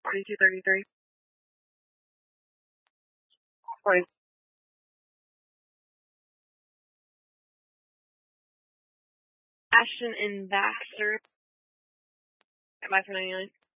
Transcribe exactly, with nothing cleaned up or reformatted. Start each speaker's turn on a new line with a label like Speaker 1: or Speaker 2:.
Speaker 1: forty-two thirty-three. forty. Ashton and Baxter at buy for ninety-nine.